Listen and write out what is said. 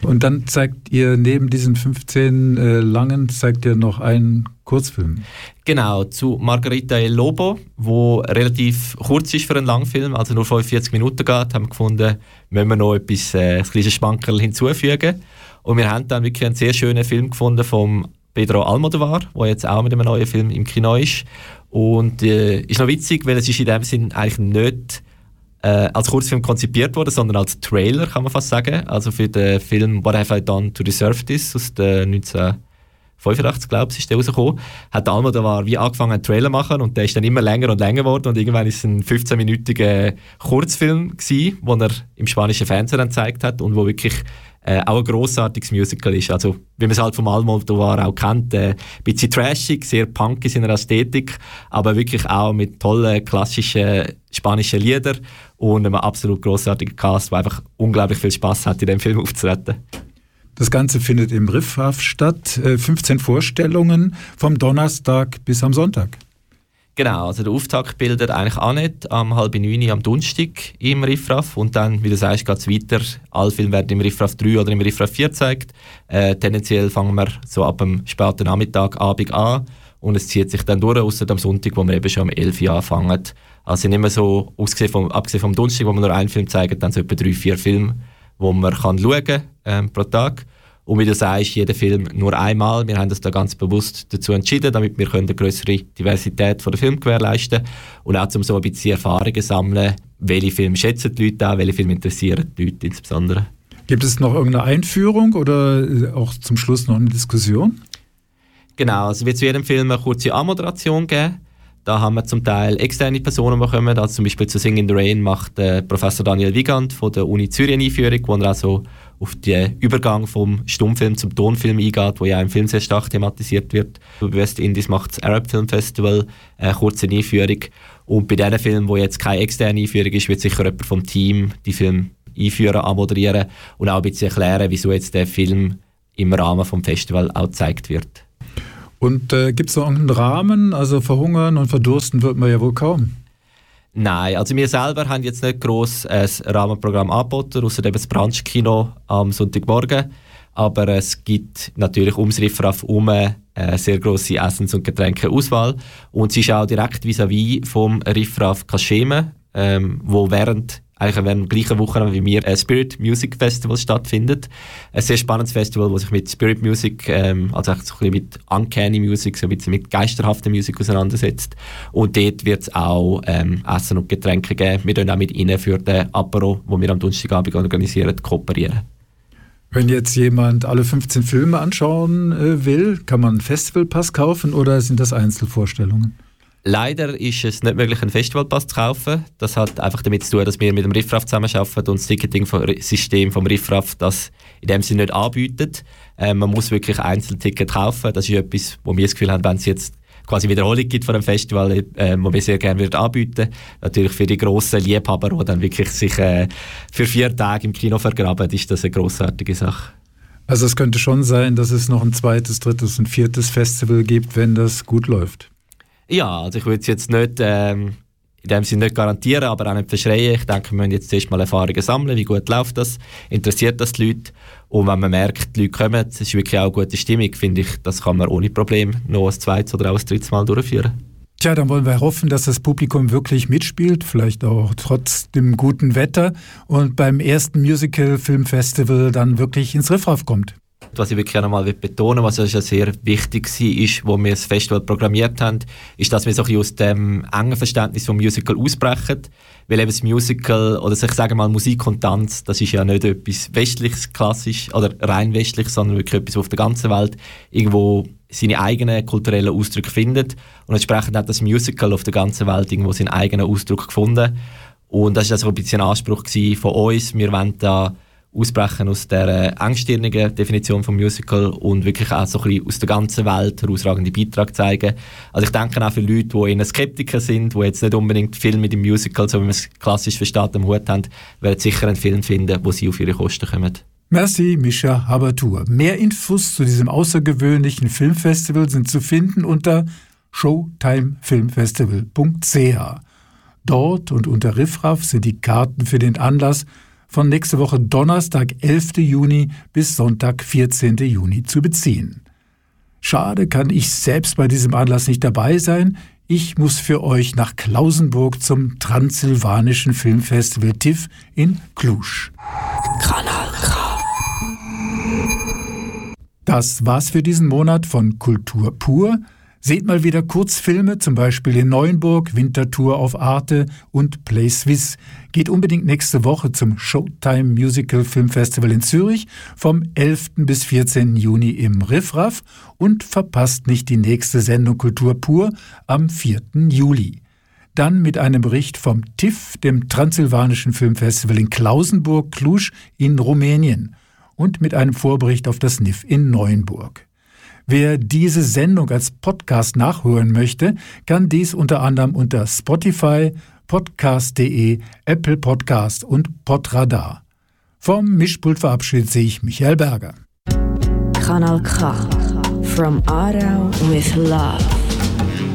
Und dann zeigt ihr neben diesen 15 langen, zeigt ihr noch einen Kurzfilm. Genau, zu Margarita El Lobo, wo relativ kurz ist für einen Langfilm, also nur 45 Minuten geht, haben wir gefunden, müssen wir noch etwas, ein kleines Spankerl hinzufügen. Und wir haben dann wirklich einen sehr schönen Film gefunden von Pedro Almodovar, der jetzt auch mit einem neuen Film im Kino ist. Und ist noch witzig, weil es ist in dem Sinn eigentlich nicht als Kurzfilm konzipiert worden, sondern als Trailer, kann man fast sagen. Also für den Film What Have I Done to Deserve This aus den 1985, glaube ich, ist der rausgekommen. Hat Almodovar wie angefangen, einen Trailer zu machen und der ist dann immer länger und länger geworden und irgendwann ist es ein 15-minütiger Kurzfilm gewesen, den er im spanischen Fernsehen dann gezeigt hat und wo wirklich auch ein grossartiges Musical ist. Also, wie man es halt vom Almodovar auch kennt, ein bisschen trashig, sehr punk in seiner Ästhetik, aber wirklich auch mit tollen, klassischen spanischen Liedern und einem absolut grossartigen Cast, der einfach unglaublich viel Spass hat, in diesem Film aufzutreten. Das Ganze findet im Riffraff statt. 15 Vorstellungen vom Donnerstag bis am Sonntag. Genau, also der Auftakt bildet eigentlich auch nicht am 8:30 am Donnerstag im Riffraff und dann, wie du sagst, geht es weiter. Alle Filme werden im Riffraff 3 oder im Riffraff 4 gezeigt. Tendenziell fangen wir so ab dem späten Nachmittag, Abend an und es zieht sich dann durch, ausser am Sonntag, wo wir eben schon um 11 Uhr anfangen. Also nicht mehr so, abgesehen vom Donnerstag, wo wir nur einen Film zeigen, dann so etwa 3-4 Filme, die man schauen kann pro Tag. Und wie du sagst, jeder Film nur einmal. Wir haben uns da ganz bewusst dazu entschieden, damit wir eine größere Diversität von der Film gewährleisten und auch um so ein bisschen Erfahrungen sammeln, welche Filme schätzen die Leute an, welche Filme interessieren die Leute insbesondere. Gibt es noch irgendeine Einführung oder auch zum Schluss noch eine Diskussion? Genau, also wird zu jedem Film eine kurze Anmoderation geben. Da haben wir zum Teil externe Personen, die kommen. Also zum Beispiel zu Sing in the Rain macht Professor Daniel Wiegand von der Uni Zürich eine Einführung, wo er also auf den Übergang vom Stummfilm zum Tonfilm eingeht, wo ja im Film sehr stark thematisiert wird. Bei West Indies macht das Arab Film Festival eine kurze Einführung. Und bei diesen Filmen, wo jetzt keine externe Einführung ist, wird sicher jemand vom Team die Filme einführen, anmoderieren und auch ein bisschen erklären, wieso jetzt der Film im Rahmen des Festivals auch gezeigt wird. Und gibt es noch einen Rahmen? Also verhungern und verdursten wird man ja wohl kaum. Nein, also wir selber haben jetzt nicht gross ein Rahmenprogramm angeboten, ausser eben das Brunchkino am Sonntagmorgen. Aber es gibt natürlich ums Riffraff herum eine sehr grosse Essens- und Getränkeauswahl. Und es ist auch direkt vis-à-vis vom Riffraff Kascheme, wo während der gleichen Woche wie wir ein Spirit Music Festival stattfindet. Ein sehr spannendes Festival, das sich mit Spirit Music, also so ein bisschen mit Uncanny Music, so ein bisschen mit geisterhafter Musik auseinandersetzt. Und dort wird es auch Essen und Getränke geben. Wir können auch mit ihnen für den Apero, den wir am Donnerstagabend organisieren, kooperieren. Wenn jetzt jemand alle 15 Filme anschauen will, kann man einen Festivalpass kaufen oder sind das Einzelvorstellungen? Leider ist es nicht möglich, einen Festivalpass zu kaufen. Das hat einfach damit zu tun, dass wir mit dem Riffraff zusammenarbeiten und das Ticketing-System vom Riffraff das in dem Sinne nicht anbietet. Man muss wirklich Einzelticket kaufen. Das ist etwas, wo wir das Gefühl haben, wenn es jetzt quasi Wiederholung gibt von einem Festival, wo wir sehr gerne anbieten. Natürlich für die grossen Liebhaber, die dann wirklich sich für 4 Tage im Kino vergraben, ist das eine grossartige Sache. Also es könnte schon sein, dass es noch ein 2., 3. und 4. Festival gibt, wenn das gut läuft. Ja, also ich würde es jetzt nicht in dem Sinne nicht garantieren, aber auch nicht verschreien. Ich denke, wir müssen jetzt erst mal Erfahrungen sammeln, wie gut läuft das, interessiert das die Leute. Und wenn man merkt, die Leute kommen, es ist wirklich auch eine gute Stimmung, finde ich, das kann man ohne Problem noch ein 2. oder auch ein 3. Mal durchführen. Tja, dann wollen wir hoffen, dass das Publikum wirklich mitspielt, vielleicht auch trotz dem guten Wetter und beim ersten Musical-Filmfestival dann wirklich ins Riffraff kommt. Was ich wirklich auch nochmal betonen will, was ja sehr wichtig war, wo wir das Festival programmiert haben, ist, dass wir so ein bisschen aus dem engen Verständnis vom Musical ausbrechen. Weil eben das Musical, oder ich sage mal Musik und Tanz, das ist ja nicht etwas Westliches, klassisch, oder rein westliches, sondern wirklich etwas, was auf der ganzen Welt irgendwo seine eigenen kulturellen Ausdrücke findet. Und entsprechend hat das Musical auf der ganzen Welt irgendwo seinen eigenen Ausdruck gefunden. Und das war also ein bisschen ein Anspruch von uns. Wir wollen da ausbrechen aus der engstirnigen Definition vom Musical und wirklich auch so ein bisschen aus der ganzen Welt herausragende Beiträge zeigen. Also ich denke auch für Leute, die eher Skeptiker sind, die jetzt nicht unbedingt viel mit dem Musical, so wie wir es klassisch verstanden am Hut haben, werden sicher einen Film finden, wo sie auf ihre Kosten kommen. Merci, Mischa Habertur. Mehr Infos zu diesem außergewöhnlichen Filmfestival sind zu finden unter showtimefilmfestival.ch. Dort und unter Riffraff sind die Karten für den Anlass von nächste Woche Donnerstag, 11. Juni bis Sonntag, 14. Juni zu beziehen. Schade, kann ich selbst bei diesem Anlass nicht dabei sein. Ich muss für euch nach Klausenburg zum Transsilvanischen Filmfestival TIFF in Cluj. Kanal K. Das war's für diesen Monat von Kultur pur. Seht mal wieder Kurzfilme, zum Beispiel in Neuenburg, Winterthur auf Arte und Play Swiss. Geht unbedingt nächste Woche zum Showtime Musical Film Festival in Zürich vom 11. bis 14. Juni im Riffraff und verpasst nicht die nächste Sendung Kultur pur am 4. Juli. Dann mit einem Bericht vom TIFF, dem Transsilvanischen Filmfestival in Klausenburg, Cluj in Rumänien, und mit einem Vorbericht auf das NIF in Neuenburg. Wer diese Sendung als Podcast nachhören möchte, kann dies unter anderem unter Spotify, podcast.de, Apple Podcast und Podradar. Vom Mischpult verabschiedet sich Michael Berger. Kanal K. From Aarau with love.